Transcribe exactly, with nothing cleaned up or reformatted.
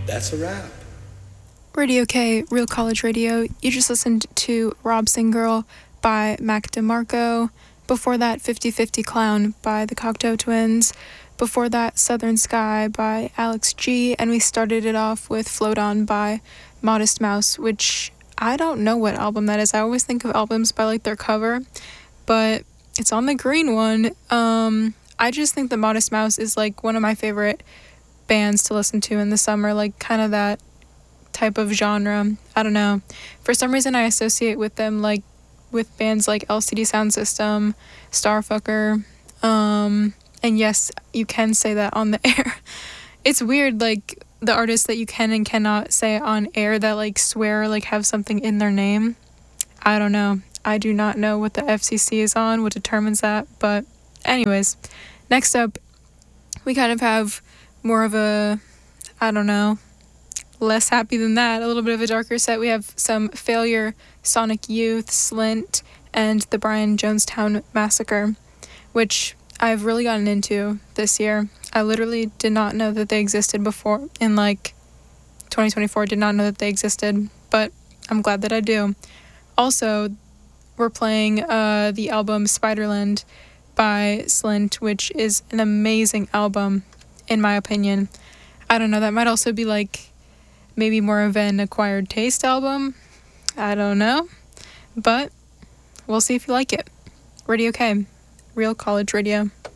That's a wrap. Radio K, Real College Radio. You just listened to Robson Girl by Mac DeMarco. Before that, fifty fifty Clown by the Cocteau Twins. Before that, Southern Sky by Alex G. And we started it off with Float On by Modest Mouse, which I don't know what album that is. I always think of albums by like their cover, but it's on the green one. Um, I just think that Modest Mouse is like one of my favorite bands to listen to in the summer, like kind of that type of genre. I don't know. For some reason, I associate with them like with bands like L C D Sound System, Starfucker, um, and yes, you can say that on the air. It's weird, like the artists that you can and cannot say on air that like swear like have something in their name. I don't know. I do not know what the F C C is on, what determines that. But anyways, next up, we kind of have more of a, I don't know, less happy than that, a little bit of a darker set. We have some Failure, Sonic Youth, Slint, and the Brian Jonestown Massacre, which I've really gotten into this year. I literally did not know that they existed before in like twenty twenty-four, did not know that they existed, but I'm glad that I do. Also, we're playing uh, the album Spiderland by Slint, which is an amazing album, in my opinion. I don't know, that might also be like maybe more of an acquired taste album. I don't know. But we'll see if you like it. Radio K, Real College Radio.